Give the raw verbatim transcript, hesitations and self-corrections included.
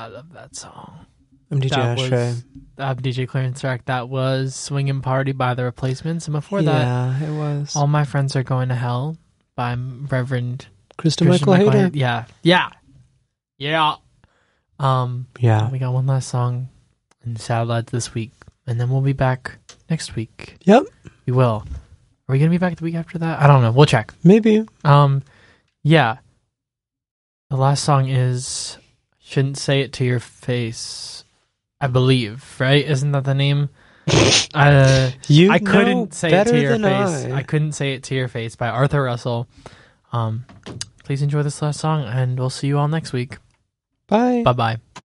love that song. M D J That Ashtray. was uh, D J Clarence track. That was Swingin' Party by The Replacements. And before Yeah, that, it was. All My Friends Are Going to Hell by Reverend Krista Christian Michael Hayter. Yeah. Yeah. Yeah. Um, Yeah. We got one last song in Satellite this week. And then we'll be back next week. Yep. We will. Are we going to be back the week after that? I don't know. We'll check. Maybe. Um, yeah. The last song is Shouldn't Say It to Your Face, I believe, right? Isn't that the name? Uh, You I know couldn't say it better to your than face. I. I couldn't say it to your face by Arthur Russell. Um, please enjoy this last song, and we'll see you all next week. Bye. Bye-bye.